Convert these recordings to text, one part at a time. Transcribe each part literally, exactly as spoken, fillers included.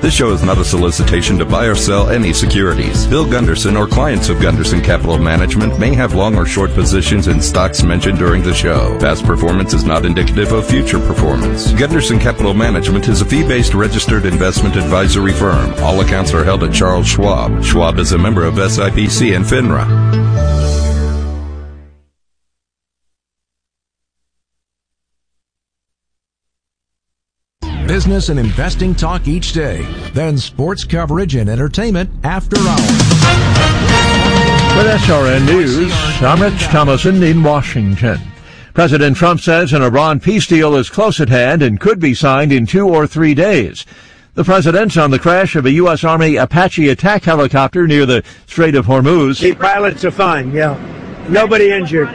This show is not a solicitation to buy or sell any securities. Bill Gunderson or clients of Gunderson Capital Management may have long or short positions in stocks mentioned during the show. Past performance is not indicative of future performance. Gunderson Capital Management is a fee-based registered investment advisory firm. All accounts are held at Charles Schwab. Schwab is a member of S I P C and FINRA. Business and investing talk each day. Then sports coverage and entertainment after hours. With S R N News, I'm Rich Thomason in Washington. President Trump says an Iran peace deal is close at hand and could be signed in two or three days. The president on the crash of a U S. Army Apache attack helicopter near the Strait of Hormuz. The pilots are fine, yeah. Nobody injured.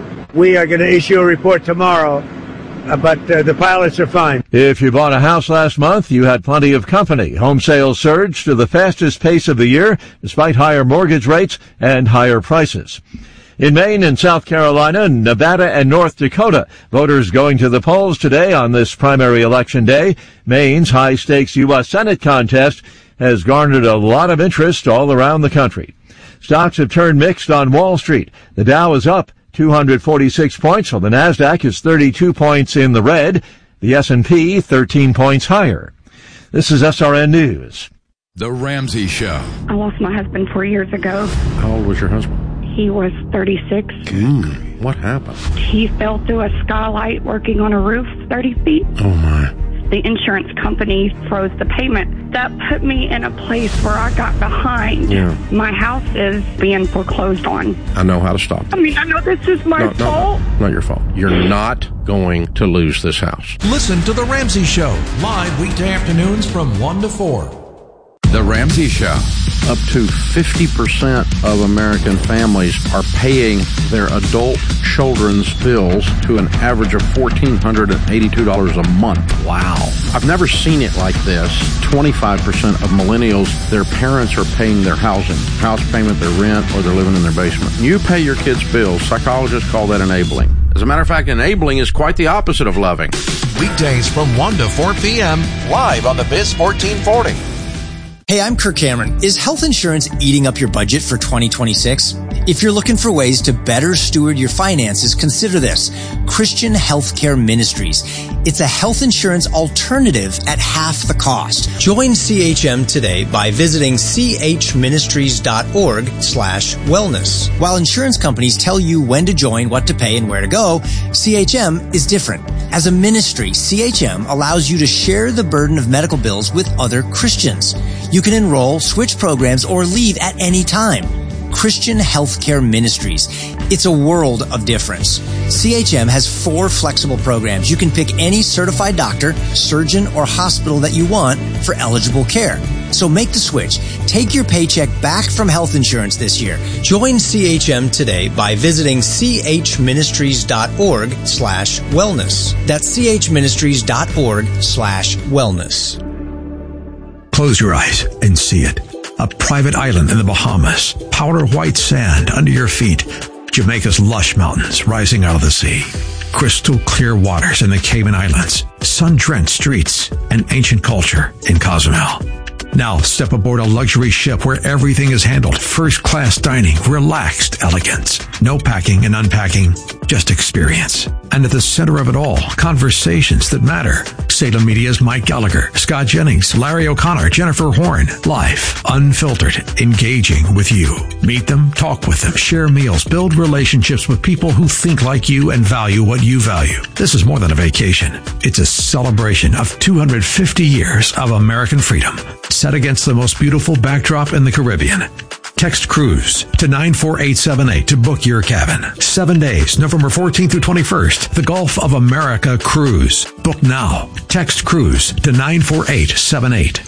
We are going to issue a report tomorrow. Uh, but uh, the pilots are fine. If you bought a house last month, you had plenty of company. Home sales surged to the fastest pace of the year, despite higher mortgage rates and higher prices. In Maine and South Carolina, Nevada and North Dakota, voters going to the polls today on this primary election day. Maine's high-stakes U S. Senate contest has garnered a lot of interest all around the country. Stocks have turned mixed on Wall Street. The Dow is up two hundred forty-six points, while the NASDAQ is thirty-two points in the red. The S and P thirteen points higher. This is S R N News. The Ramsey Show. I lost my husband four years ago. How old was your husband? He was thirty-six. Mm, what happened? He fell through a skylight working on a roof thirty feet. Oh, my. The insurance company froze the payment. That put me in a place where I got behind. Yeah. My house is being foreclosed on. I know how to stop it. I mean, I know this is my no, fault. No, not your fault. You're not going to lose this house. Listen to The Ramsey Show, live weekday afternoons from one to four. The Ramsey Show. Up to fifty percent of American families are paying their adult children's bills to an average of one thousand four hundred eighty-two dollars a month. Wow. I've never seen it like this. twenty-five percent of millennials, their parents are paying their housing, house payment, their rent, or they're living in their basement. You pay your kids' bills. Psychologists call that enabling. As a matter of fact, enabling is quite the opposite of loving. Weekdays from one to four p.m. live on the Biz fourteen forty. Hey, I'm Kirk Cameron. Is health insurance eating up your budget for twenty twenty-six? If you're looking for ways to better steward your finances, consider this. Christian Healthcare Ministries. It's a health insurance alternative at half the cost. Join C H M today by visiting chministries.org slash wellness. While insurance companies tell you when to join, what to pay, and where to go, C H M is different. As a ministry, C H M allows you to share the burden of medical bills with other Christians. You can enroll, switch programs, or leave at any time. Christian Healthcare Ministries. It's a world of difference. C H M has four flexible programs. You can pick any certified doctor, surgeon, or hospital that you want for eligible care. So make the switch. Take your paycheck back from health insurance this year. Join C H M today by visiting chministries.org slash wellness. That's chministries.org slash wellness. Close your eyes and see it. A private island in the Bahamas. Powder white sand under your feet. Jamaica's lush mountains rising out of the sea. Crystal clear waters in the Cayman Islands. Sun-drenched streets and ancient culture in Cozumel. Now step aboard a luxury ship where everything is handled. First-class dining, relaxed elegance. No packing and unpacking, just experience. And at the center of it all, conversations that matter. Salem Media's Mike Gallagher, Scott Jennings, Larry O'Connor, Jennifer Horn. Live, unfiltered, engaging with you. Meet them, talk with them, share meals, build relationships with people who think like you and value what you value. This is more than a vacation. It's a celebration of two hundred fifty years of American freedom, set against the most beautiful backdrop in the Caribbean. Text cruise to nine four eight seven eight to book your cabin. Seven days, November fourteenth through twenty-first. The Gulf of America Cruise. Book now. Text cruise to nine four eight seven eight.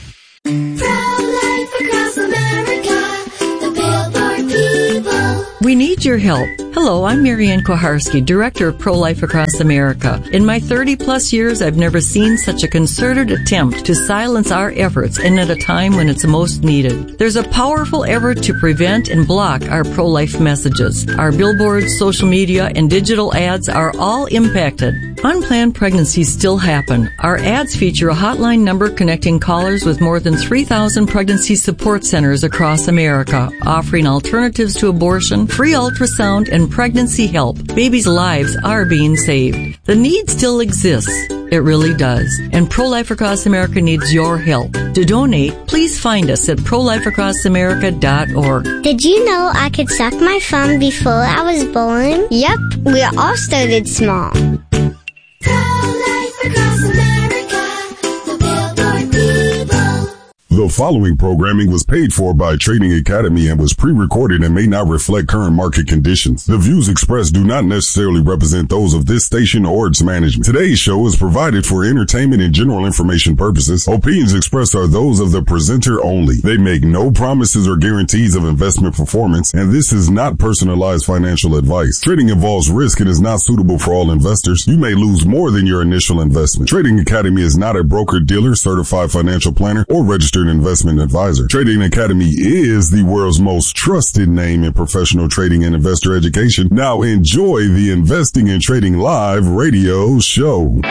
We need your help. Hello, I'm Marianne Koharski, Director of Pro-Life Across America. In my thirty-plus years, I've never seen such a concerted attempt to silence our efforts and at a time when it's most needed. There's a powerful effort to prevent and block our pro-life messages. Our billboards, social media, and digital ads are all impacted. Unplanned pregnancies still happen. Our ads feature a hotline number connecting callers with more than three thousand pregnancy support centers across America, offering alternatives to abortion, free ultrasound, and pregnancy help. Babies' lives are being saved. The need still exists. It really does. And Pro-Life Across America needs your help. To donate, please find us at pro life across america dot org. Did you know I could suck my thumb before I was born? Yep, we all started small. Pro-Life Across America, the Billboard people. The following programming was paid for by Trading Academy and was pre-recorded and may not reflect current market conditions. The views expressed do not necessarily represent those of this station or its management. Today's show is provided for entertainment and general information purposes. Opinions expressed are those of the presenter only. They make no promises or guarantees of investment performance, and this is not personalized financial advice. Trading involves risk and is not suitable for all investors. You may lose more than your initial investment. Trading Academy is not a broker-dealer, certified financial planner, or registered investment advisor. Trading Academy is the world's most trusted name in professional trading and investor education. Now enjoy the Investing and Trading Live radio show.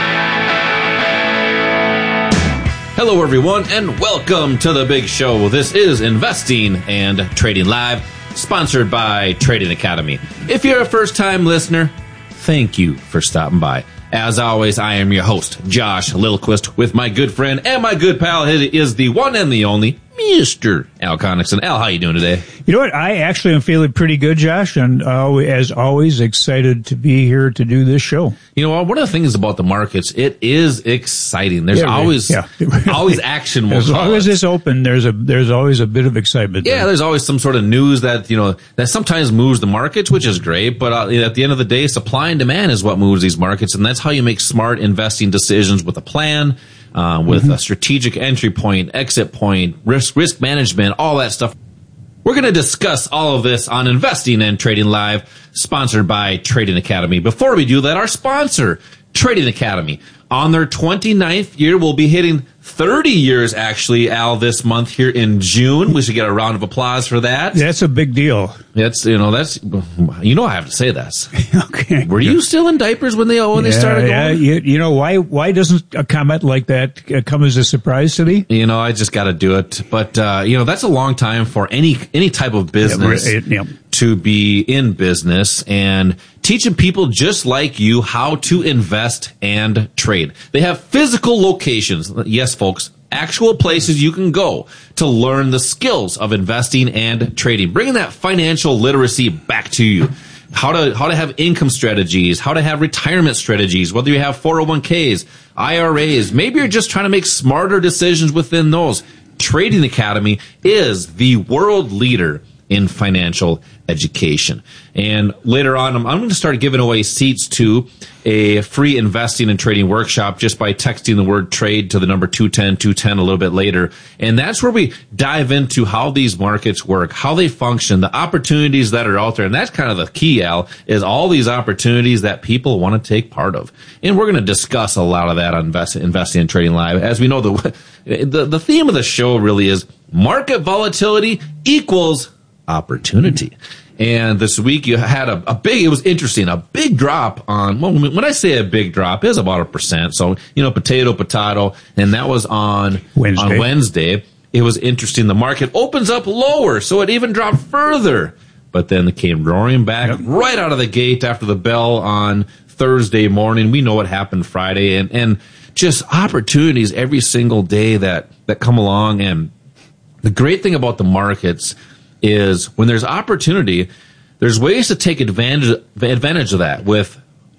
Hello everyone and welcome to the big show. This is Investing and Trading Live, sponsored by Trading Academy. If you're a first-time listener, thank you for stopping by. As always, I am your host, Josh Lilquist, with my good friend and my good pal. It is the one and the only Mister Al Connickson. Al, how you doing today? You know what? I actually am feeling pretty good, Josh, and uh, as always, excited to be here to do this show. You know, one of the things about the markets, it is exciting. There's yeah, always yeah. always action. We'll as long it. as it's open, there's a there's always a bit of excitement. Yeah, there. there's always some sort of news that you know that sometimes moves the markets, which is great. But uh, at the end of the day, supply and demand is what moves these markets, and that's how you make smart investing decisions with a plan. Uh, with mm-hmm. a strategic entry point, exit point, risk risk management, all that stuff. We're going to discuss all of this on Investing and Trading Live, sponsored by Trading Academy. Before we do that, our sponsor, Trading Academy, on their twenty-ninth year, will be hitting thirty years, actually, Al, this month here in June. We should get a round of applause for that. That's a big deal. That's, you know, that's, you know, I have to say this. Okay. Were you still in diapers when they, when yeah, they started going? Yeah, you, you know, why, why doesn't a comment like that come as a surprise to me? You know, I just got to do it. But, uh, you know, that's a long time for any, any type of business yeah, it, yeah. to be in business and teaching people just like you how to invest and trade. They have physical locations. Yes, folks, actual places you can go to learn the skills of investing and trading, bringing that financial literacy back to you. How to, how to have income strategies, how to have retirement strategies, whether you have four oh one k's, I R As, maybe you're just trying to make smarter decisions within those. Trading Academy is the world leader in financial education. And later on, I'm, I'm going to start giving away seats to a free investing and trading workshop just by texting the word trade to the number two ten two ten a little bit later. And that's where we dive into how these markets work, how they function, the opportunities that are out there. And that's kind of the key, Al, is all these opportunities that people want to take part of. And we're going to discuss a lot of that on Invest, Investing and Trading Live. As we know, the, the, the theme of the show really is market volatility equals opportunity. And this week you had a, a big, it was interesting, a big drop on, well, when I say a big drop, it was about a percent. So, you know, potato, potato, and that was on Wednesday. on Wednesday. It was interesting. The market opens up lower, so it even dropped further. But then it came roaring back yep. right out of the gate after the bell on Thursday morning. We know what happened Friday, and, and just opportunities every single day that, that come along. And the great thing about the markets is when there's opportunity, there's ways to take advantage advantage of that with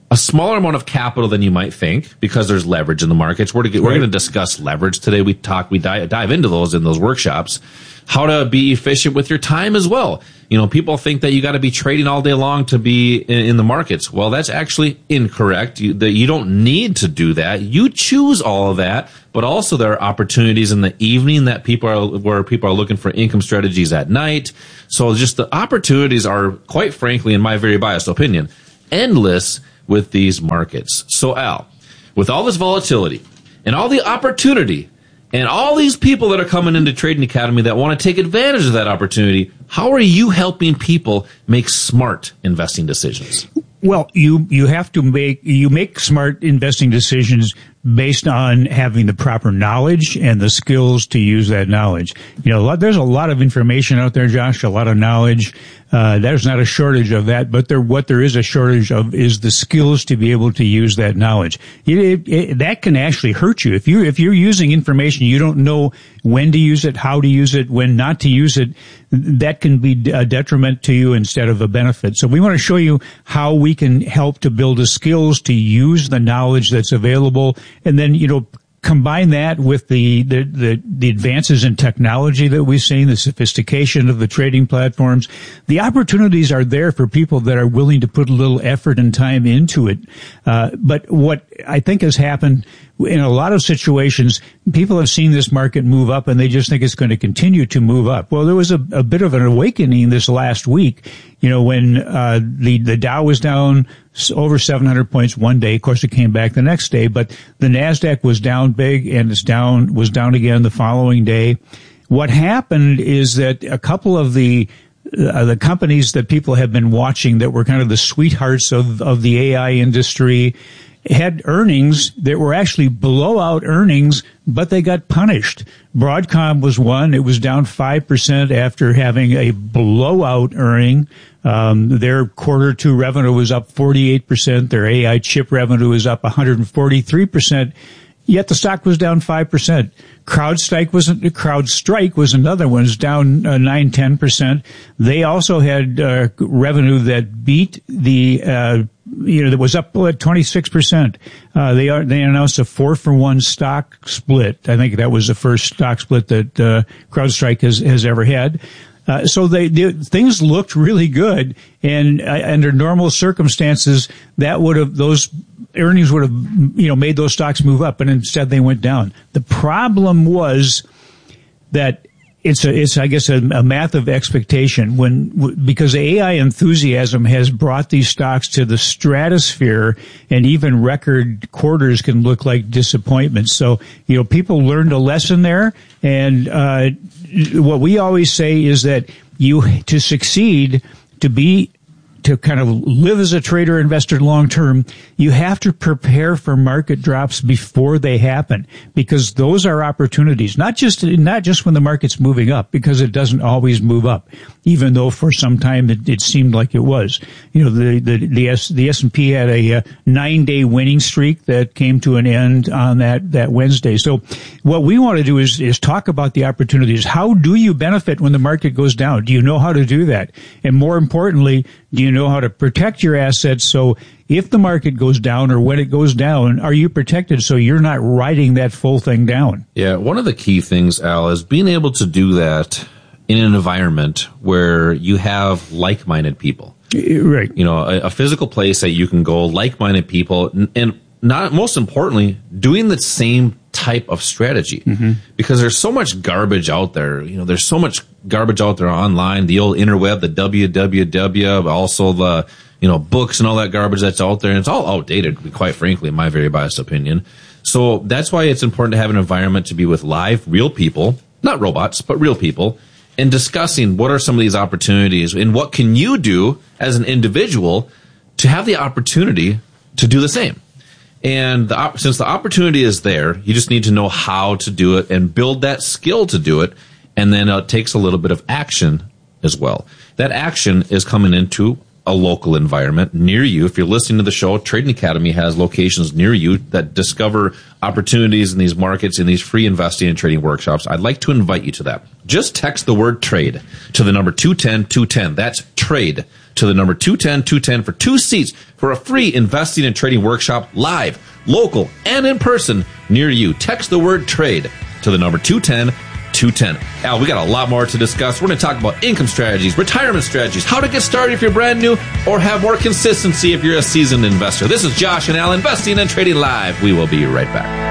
a smaller amount of capital than you might think because there's leverage in the markets. We're, to get, we're Right. going to discuss leverage today. We talk, we dive, dive into those in those workshops. How to be efficient with your time as well. You know, people think that you got to be trading all day long to be in, in the markets. Well, that's actually incorrect. You, that you don't need to do that. You choose all of that, but also there are opportunities in the evening that people are, where people are looking for income strategies at night. So just the opportunities are, quite frankly, in my very biased opinion, endless with these markets. So Al, with all this volatility and all the opportunity and all these people that are coming into Trading Academy that want to take advantage of that opportunity, how are you helping people make smart investing decisions? Well, you, you have to make, you make smart investing decisions based on having the proper knowledge and the skills to use that knowledge. You know, a lot, there's a lot of information out there, Josh, a lot of knowledge. Uh, there's not a shortage of that, but there, what there is a shortage of is the skills to be able to use that knowledge. It, it, it, that can actually hurt you. If you, if you're using information, you don't know when to use it, how to use it, when not to use it, that can be a detriment to you instead of a benefit. So we want to show you how we can help to build the skills to use the knowledge that's available. And then, you know, combine that with the, the, the, the advances in technology that we've seen, the sophistication of the trading platforms. The opportunities are there for people that are willing to put a little effort and time into it. Uh, but what I think has happened in a lot of situations, people have seen this market move up and they just think it's going to continue to move up. Well, there was a, a bit of an awakening this last week, you know, when, uh, the, the Dow was down over seven hundred points one day. Of course, it came back the next day, but the NASDAQ was down big and it's down, was down again the following day. What happened is that a couple of the Uh, the companies that people have been watching that were kind of the sweethearts of, of the A I industry had earnings that were actually blowout earnings, but they got punished. Broadcom was one. It was down five percent after having a blowout earning. Um, their quarter two revenue was up forty-eight percent. Their A I chip revenue was up one hundred forty-three percent. Yet the stock was down five percent. CrowdStrike was, CrowdStrike was another one. It's down uh, nine, ten percent. They also had, uh, revenue that beat the, uh, you know, that was up twenty-six percent. Uh, they are, they announced a four for one stock split. I think that was the first stock split that, uh, CrowdStrike has, has ever had. Uh, so they, they, things looked really good, and uh, under normal circumstances, that would have, those earnings would have, you know, made those stocks move up, but instead they went down. The problem was that it's a, it's, I guess, a, a math of expectation when, because A I enthusiasm has brought these stocks to the stratosphere, and even record quarters can look like disappointments. So, you know, people learned a lesson there, and, uh, what we always say is that you, to succeed, to be, to kind of live as a trader investor long term, you have to prepare for market drops before they happen, because those are opportunities, not just, not just when the market's moving up, because it doesn't always move up, even though for some time it, it seemed like it was. You know, the, the, the S, the S and P had a, a nine day winning streak that came to an end on that, that Wednesday. So what we want to do is, is talk about the opportunities. How do you benefit when the market goes down? Do you know how to do that? And more importantly, do you know how to protect your assets so if the market goes down or when it goes down, are you protected so you're not riding that full thing down? Yeah, one of the key things, Al, is being able to do that in an environment where you have like-minded people. Right. You know, a, a physical place that you can go, like-minded people, and, and not most importantly, doing the same type of strategy. Mm-hmm. Because there's so much garbage out there. You know, there's so much garbage out there online, the old interweb, the W W W, but also the, you know, books and all that garbage that's out there. And it's all outdated, quite frankly, in my very biased opinion. So that's why it's important to have an environment to be with live, real people, not robots, but real people, and discussing what are some of these opportunities and what can you do as an individual to have the opportunity to do the same. And the, since the opportunity is there, you just need to know how to do it and build that skill to do it. And then it takes a little bit of action as well. That action is coming into a local environment near you. If you're listening to the show, Trading Academy has locations near you that discover opportunities in these markets, in these free investing and trading workshops, I'd like to invite you to that. Just text the word trade to the number two ten two ten. That's trade to the number two ten two ten for two seats for a free investing and trading workshop live, local, and in person near you. Text the word trade to the number two ten two ten. Al, we got a lot more to discuss. We're going to talk about income strategies, retirement strategies, how to get started if you're brand new, or have more consistency if you're a seasoned investor. This is Josh and Al, Investing and Trading Live. We will be right back.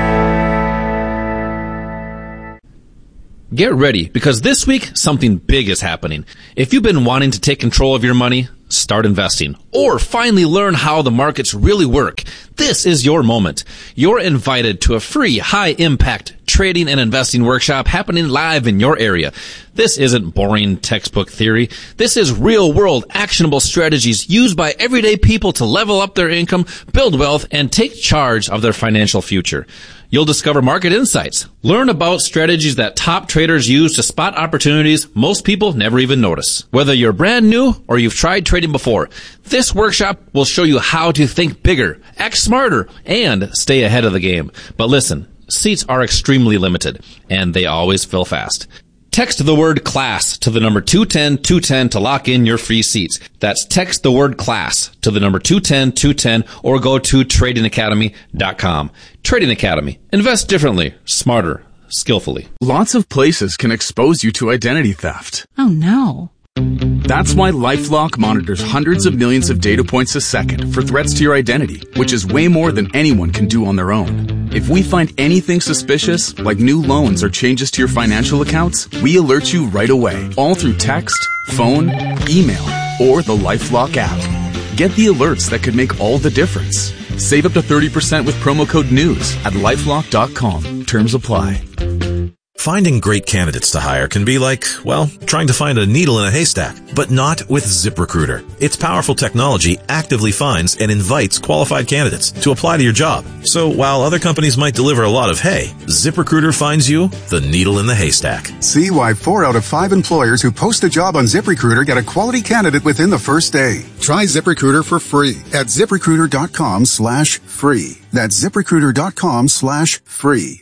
Get ready, because this week, something big is happening. If you've been wanting to take control of your money, start investing, or finally learn how the markets really work, this is your moment. You're invited to a free, high-impact trading and investing workshop happening live in your area. This isn't boring textbook theory. This is real-world, actionable strategies used by everyday people to level up their income, build wealth, and take charge of their financial future. You'll discover market insights, learn about strategies that top traders use to spot opportunities most people never even notice. Whether you're brand new or you've tried trading before, this workshop will show you how to think bigger, act smarter, and stay ahead of the game. But listen, seats are extremely limited, and they always fill fast. Text the word class to the number two ten two ten to lock in your free seats. That's text the word class to the number two ten two ten or go to trading academy dot com. Trading Academy. Invest differently, smarter, skillfully. Lots of places can expose you to identity theft. Oh no. That's why LifeLock monitors hundreds of millions of data points a second for threats to your identity, which is way more than anyone can do on their own. If we find anything suspicious, like new loans or changes to your financial accounts, we alert you right away, all through text, phone, email, or the LifeLock app. Get the alerts that could make all the difference. Save up to thirty percent with promo code NEWS at lifelock dot com. Terms apply. Finding great candidates to hire can be like, well, trying to find a needle in a haystack, but not with ZipRecruiter. Its powerful technology actively finds and invites qualified candidates to apply to your job. So while other companies might deliver a lot of hay, ZipRecruiter finds you the needle in the haystack. See why four out of five employers who post a job on ZipRecruiter get a quality candidate within the first day. Try ZipRecruiter for free at ZipRecruiter.com slash free. That's ZipRecruiter.com slash free.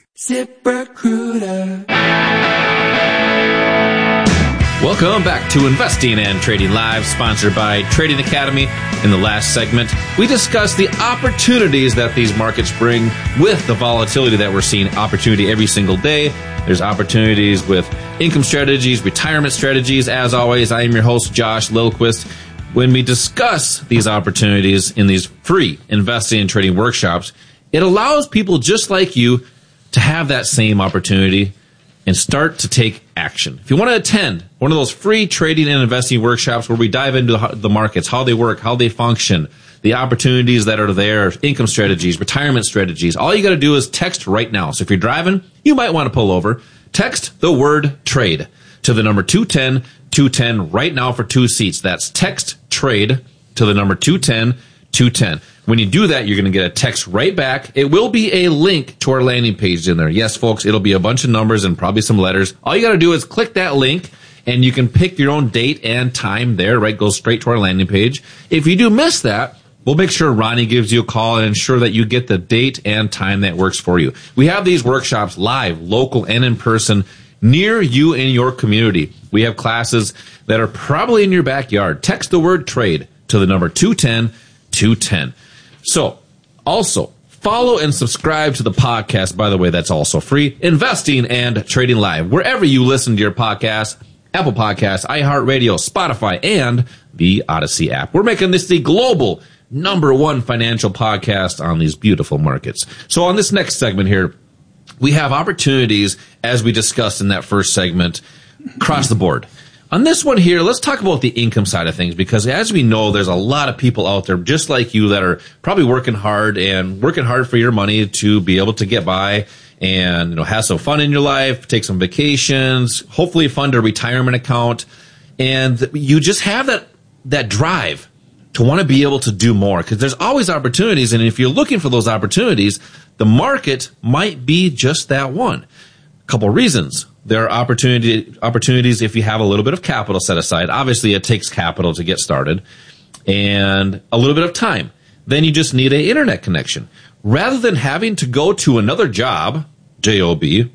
ZipRecruiter. Welcome back to Investing and Trading Live, sponsored by Trading Academy. In the last segment, we discussed the opportunities that these markets bring with the volatility that we're seeing. Opportunity every single day. There's opportunities with income strategies, retirement strategies. As always, I am your host, Josh Lilquist. When we discuss these opportunities in these free investing and trading workshops, it allows people just like you to have that same opportunity and start to take action. If you want to attend one of those free trading and investing workshops where we dive into the markets, how they work, how they function, the opportunities that are there, income strategies, retirement strategies, all you got to do is text right now. So if you're driving, you might want to pull over. Text the word trade to the number two ten two ten right now for two seats. That's text trade to the number two ten two ten. When you do that, you're going to get a text right back. It will be a link to our landing page in there. Yes, folks, it'll be a bunch of numbers and probably some letters. All you got to do is click that link, and you can pick your own date and time there, right? Goes straight to our landing page. If you do miss that, we'll make sure Ronnie gives you a call and ensure that you get the date and time that works for you. We have these workshops live, local, and in person near you in your community. We have classes that are probably in your backyard. Text the word trade to the number two ten two ten. So, also, follow and subscribe to the podcast. By the way, that's also free. Investing and Trading Live. Wherever you listen to your podcast, Apple Podcasts, iHeartRadio, Spotify, and the Odyssey app. We're making this the global number one financial podcast on these beautiful markets. So on this next segment here, we have opportunities, as we discussed in that first segment, across the board. On this one here, let's talk about the income side of things, because as we know, there's a lot of people out there just like you that are probably working hard and working hard for your money to be able to get by and, you know, have some fun in your life, take some vacations, hopefully fund a retirement account. And you just have that, that drive to want to be able to do more, because there's always opportunities. And if you're looking for those opportunities, the market might be just that one. A couple of reasons. There are opportunity, opportunities if you have a little bit of capital set aside. Obviously, it takes capital to get started and a little bit of time. Then you just need an internet connection. rather than having to go to another job, J O B,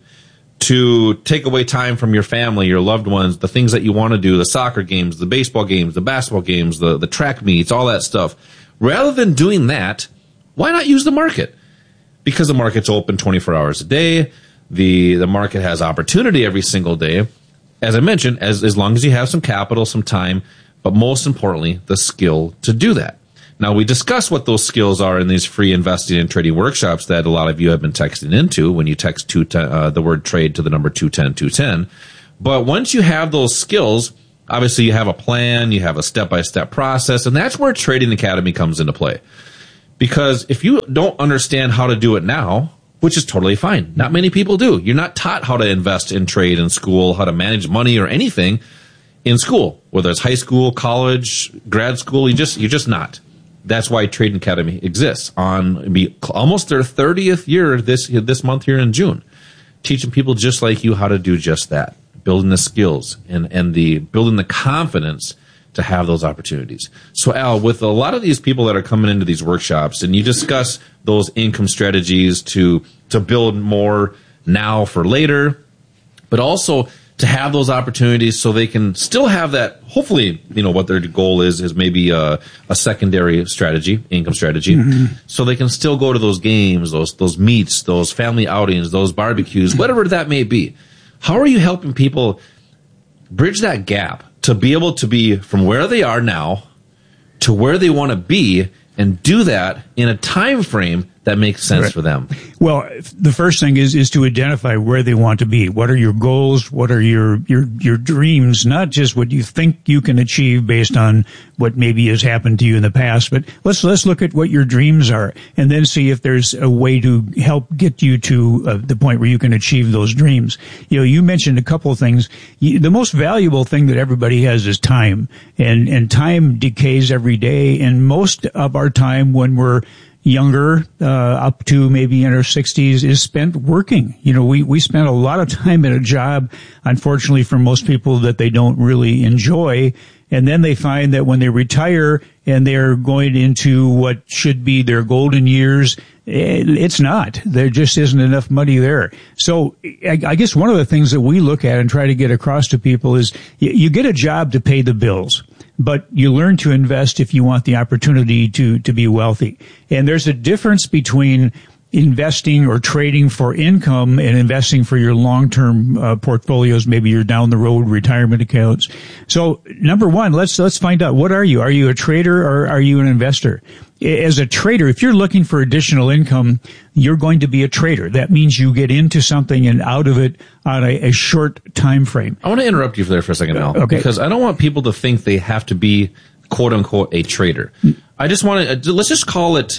to take away time from your family, your loved ones, the things that you want to do, the soccer games, the baseball games, the basketball games, the, the track meets, all that stuff. Rather than doing that, why not use the market? Because the market's open twenty-four hours a day. The, the market has opportunity every single day. As I mentioned, as, as long as you have some capital, some time, but most importantly, the skill to do that. Now, we discuss what those skills are in these free investing and trading workshops that a lot of you have been texting into when you text two ten, uh, the word trade to the number two ten two ten. But once you have those skills, obviously you have a plan, you have a step-by-step process, and that's where Trading Academy comes into play. Because if you don't understand how to do it now, which is totally fine, not many people do. You're not taught how to invest in trade in school, how to manage money or anything in school, whether it's high school, college, grad school, you just, you're just not. That's why Trading Academy exists on be almost their thirtieth year this this month here in June, teaching people just like you how to do just that, building the skills and, and the building the confidence to have those opportunities. So Al, with a lot of these people that are coming into these workshops and you discuss those income strategies to to build more now for later, but also to have those opportunities so they can still have that, hopefully, you know, what their goal is, is maybe a, a secondary strategy, income strategy, mm-hmm. so they can still go to those games, those, those meets, those family outings, those barbecues, whatever that may be. How are you helping people bridge that gap to be able to be from where they are now to where they want to be and do that in a time frame that makes sense right. for them? Well, the first thing is is to identify where they want to be. What are your goals? What are your your your dreams? Not just what you think you can achieve based on what maybe has happened to you in the past, but let's let's look at what your dreams are and then see if there's a way to help get you to uh, the point where you can achieve those dreams. You know, you mentioned a couple of things. You, the most valuable thing that everybody has is time, and and time decays every day, and most of our time when we're younger, uh, up to maybe in our sixties, is spent working. You know, we, we spend a lot of time at a job, unfortunately for most people, that they don't really enjoy. And then they find that when they retire and they're going into what should be their golden years, it's not. There just isn't enough money there. So I, I guess one of the things that we look at and try to get across to people is you, you get a job to pay the bills, but you learn to invest if you want the opportunity to, to be wealthy. And there's a difference between investing or trading for income and investing for your long-term uh, portfolios, maybe your down-the-road retirement accounts. So, number one, let's let's find out, what are you? Are you a trader or are you an investor? As a trader, if you're looking for additional income, you're going to be a trader. That means you get into something and out of it on a, a short time frame. I want to interrupt you there for a second, Al, okay. because I don't want people to think they have to be, quote-unquote, a trader. I just want to, let's just call it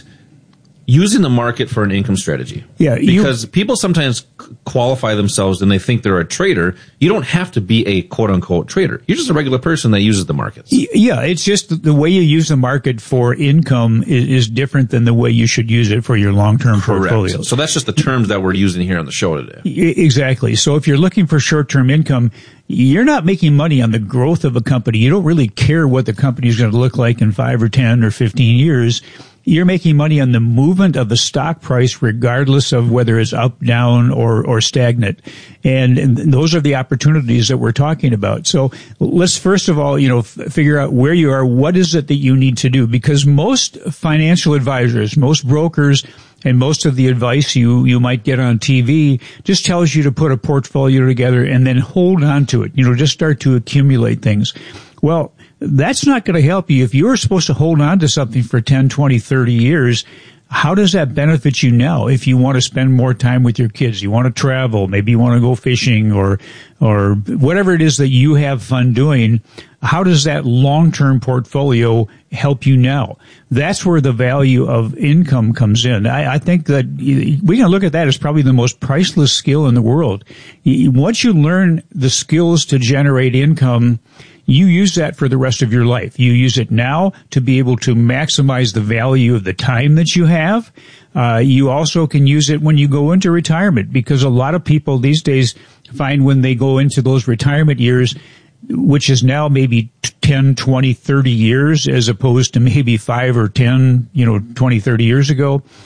using the market for an income strategy. Yeah, because you, people sometimes qualify themselves and they think they're a trader. You don't have to be a quote-unquote trader. You're just a regular person that uses the markets. Yeah, it's just the way you use the market for income is, is different than the way you should use it for your long-term portfolio. So that's just the terms that we're using here on the show today. Exactly. So if you're looking for short-term income, you're not making money on the growth of a company. You don't really care what the company is going to look like in five or ten or fifteen years. You're making money on the movement of the stock price, regardless of whether it's up, down, or, or stagnant. And, and those are the opportunities that we're talking about. So let's first of all, you know, f- figure out where you are. What is it that you need to do? Because most financial advisors, most brokers, and most of the advice you, you might get on T V just tells you to put a portfolio together and then hold on to it. You know, just start to accumulate things. Well, that's not going to help you. If you're supposed to hold on to something for ten, twenty, thirty years, how does that benefit you now? If you want to spend more time with your kids, you want to travel, maybe you want to go fishing or, or whatever it is that you have fun doing, how does that long-term portfolio help you now? That's where the value of income comes in. I, I think that we can look at that as probably the most priceless skill in the world. Once you learn the skills to generate income, you use that for the rest of your life. You use it now to be able to maximize the value of the time that you have. Uh, you also can use it when you go into retirement, because a lot of people these days find when they go into those retirement years, which is now maybe ten, twenty, thirty years as opposed to maybe five or ten, you know, twenty, thirty years ago,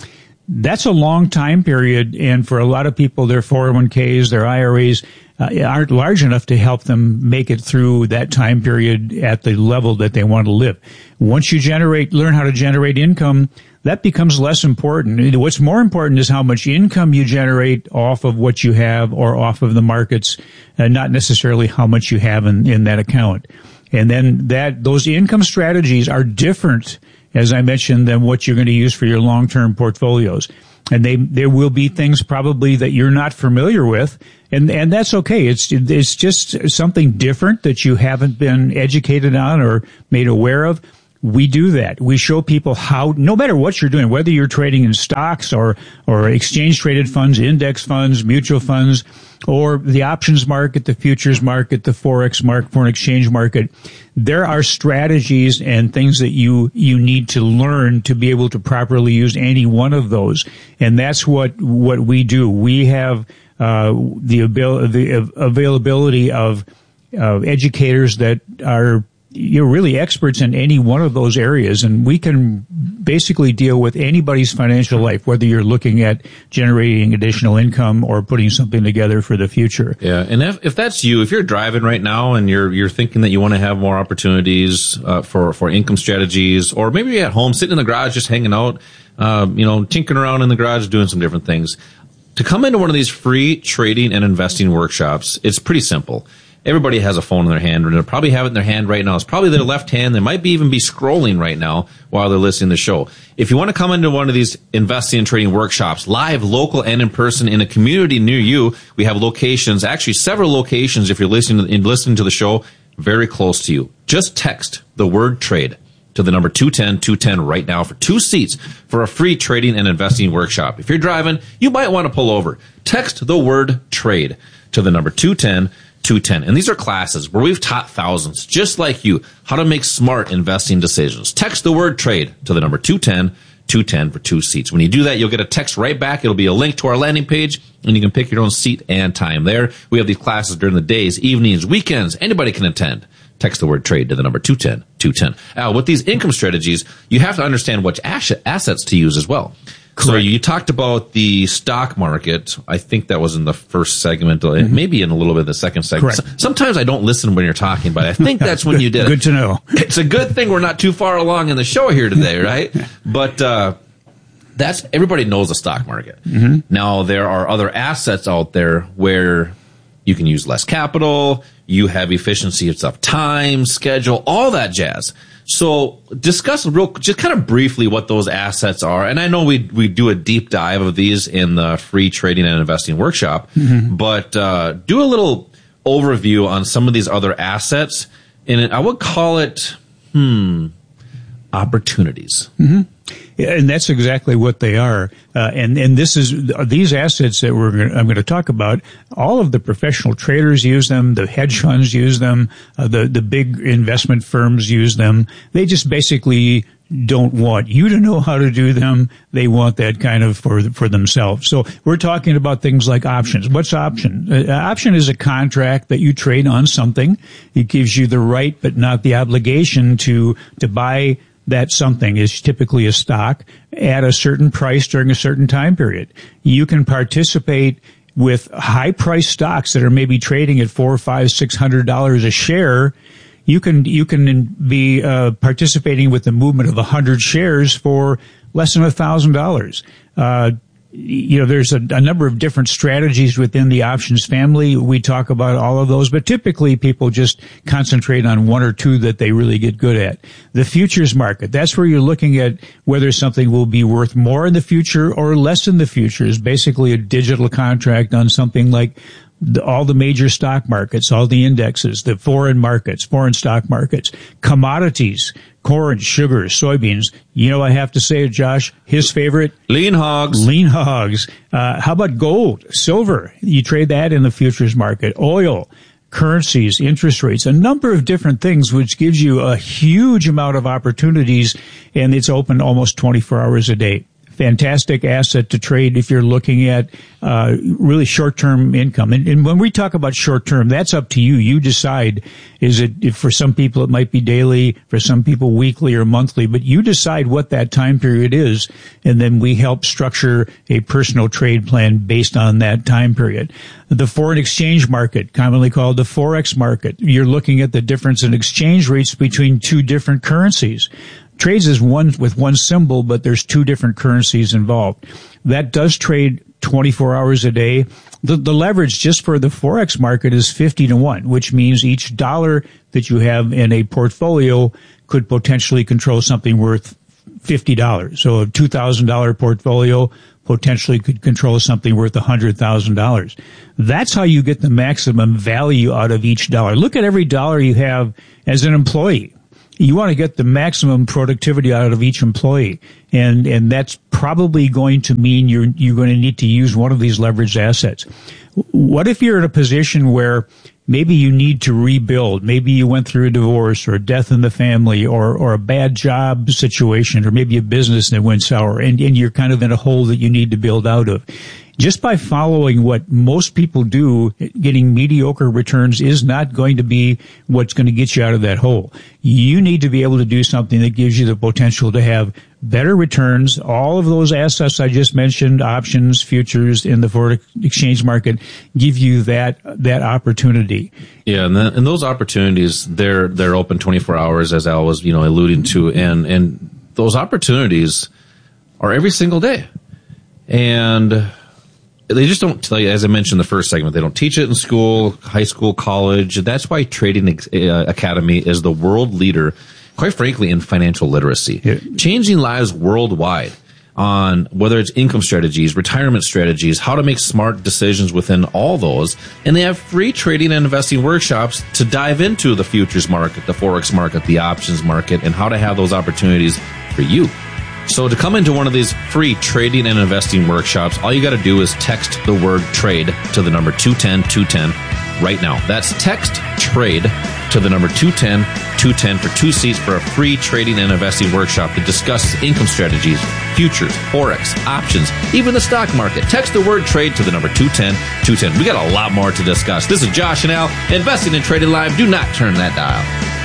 that's a long time period. And for a lot of people, their four oh one k's, their I R As, uh, aren't large enough to help them make it through that time period at the level that they want to live. Once you generate, learn how to generate income, that becomes less important. What's more important is how much income you generate off of what you have or off of the markets, and not necessarily how much you have in, in that account. And then that, those income strategies are different, as I mentioned, than what you're going to use for your long-term portfolios. And they, there will be things probably that you're not familiar with, and, and that's okay. It's, it's just something different that you haven't been educated on or made aware of. We do that. We show people how, no matter what you're doing, whether you're trading in stocks or, or exchange traded funds, index funds, mutual funds, or the options market, the futures market, the Forex market, foreign exchange market, there are strategies and things that you, you need to learn to be able to properly use any one of those. And that's what, what we do. We have, uh, the, abil- the availability of, of educators that are, you're really experts in any one of those areas, and we can basically deal with anybody's financial life, whether you're looking at generating additional income or putting something together for the future. Yeah, and if, if that's you, if you're driving right now and you're you're thinking that you want to have more opportunities uh, for for income strategies, or maybe you're at home sitting in the garage just hanging out, uh, you know, tinkering around in the garage doing some different things, to come into one of these free trading and investing workshops, it's pretty simple. Everybody has a phone in their hand, and they'll probably have it in their hand right now. It's probably their left hand. They might be even be scrolling right now while they're listening to the show. If you want to come into one of these investing and trading workshops, live, local, and in person in a community near you, we have locations, actually several locations if you're listening to, listening to the show, very close to you. Just text the word trade to the number two ten two ten right now for two seats for a free trading and investing workshop. If you're driving, you might want to pull over. Text the word trade to the number two ten two ten. And these are classes where we've taught thousands, just like you, how to make smart investing decisions. Text the word trade to the number two ten two ten for two seats. When you do that, you'll get a text right back. It'll be a link to our landing page, and you can pick your own seat and time there. We have these classes during the days, evenings, weekends. Anybody can attend. Text the word trade to the number two ten two ten. Now, with these income strategies, you have to understand which assets to use as well. Correct. So you talked about the stock market. I think that was in the first segment, mm-hmm. maybe in a little bit of the second segment. Correct. Sometimes I don't listen when you're talking, but I think that's when you did it. Good to know. It's a good thing we're not too far along in the show here today, right? But uh that's everybody knows the stock market. Mm-hmm. Now, there are other assets out there where you can use less capital, you have efficiency of time, schedule, all that jazz. So discuss real, just kind of briefly what those assets are. And I know we we do a deep dive of these in the free trading and investing workshop, mm-hmm. but uh, do a little overview on some of these other assets. And I would call it, hmm, opportunities. Mm-hmm. Yeah, and that's exactly what they are. Uh, and, and this is, these assets that we're gonna, I'm going to talk about, all of the professional traders use them, the hedge funds use them, uh, the, the big investment firms use them. They just basically don't want you to know how to do them. They want that kind of for, for themselves. So we're talking about things like options. What's option? Uh, option is a contract that you trade on something. It gives you the right, but not the obligation to, to buy that something, is typically a stock, at a certain price during a certain time period. You can participate with high price stocks that are maybe trading at four, five, six hundred dollars a share. You can you can be uh, participating with the movement of a hundred shares for less than a thousand dollars. Uh, You know, there's a, a number of different strategies within the options family. We talk about all of those, but typically people just concentrate on one or two that they really get good at. The futures market, that's where you're looking at whether something will be worth more in the future or less in the future. Is basically a digital contract on something like the, all the major stock markets, all the indexes, the foreign markets, foreign stock markets, commodities, corn, sugar, soybeans. You know, I have to say it, Josh, his favorite. Lean hogs. Lean hogs. Uh, how about gold, silver? You trade that in the futures market. Oil, currencies, interest rates, a number of different things, which gives you a huge amount of opportunities, and it's open almost twenty-four hours a day. fantastic asset to trade if you're looking at uh, really short-term income. And, and when we talk about short-term, that's up to you. You decide. Is it, if for some people it might be daily, for some people weekly or monthly, but you decide what that time period is, and then we help structure a personal trade plan based on that time period. The foreign exchange market, commonly called the Forex market, you're looking at the difference in exchange rates between two different currencies. Trades is one with one symbol, but there's two different currencies involved. That does trade twenty-four hours a day. The, the leverage just for the Forex market is fifty to one, which means each dollar that you have in a portfolio could potentially control something worth fifty dollars. So a two thousand dollars portfolio potentially could control something worth one hundred thousand dollars. That's how you get the maximum value out of each dollar. Look at every dollar you have as an employee. You want to get the maximum productivity out of each employee. And, and that's probably going to mean you're, you're going to need to use one of these leveraged assets. What if you're in a position where maybe you need to rebuild? Maybe you went through a divorce or a death in the family or, or a bad job situation or maybe a business that went sour and, and you're kind of in a hole that you need to build out of. Just by following what most people do, getting mediocre returns is not going to be what's going to get you out of that hole. You need to be able to do something that gives you the potential to have better returns. All of those assets I just mentioned, options, futures in the foreign exchange market, give you that that opportunity. Yeah, and, the, and those opportunities, they're they're open twenty-four hours, as Al was you know alluding to, and and those opportunities are every single day, and they just don't, like, as I mentioned in the first segment, they don't teach it in school, high school, college. That's why Trading Academy is the world leader, quite frankly, in financial literacy, yeah. Changing lives worldwide on whether it's income strategies, retirement strategies, how to make smart decisions within all those. And they have free trading and investing workshops to dive into the futures market, the Forex market, the options market, and how to have those opportunities for you. So to come into one of these free trading and investing workshops, all you got to do is text the word trade to the number two ten two ten right now. That's text trade to the number two ten two ten for two seats for a free trading and investing workshop to discuss income strategies, futures, Forex, options, even the stock market. Text the word trade to the number two ten two ten. We got a lot more to discuss. This is Josh and Al, investing in Trading Live. Do not turn that dial.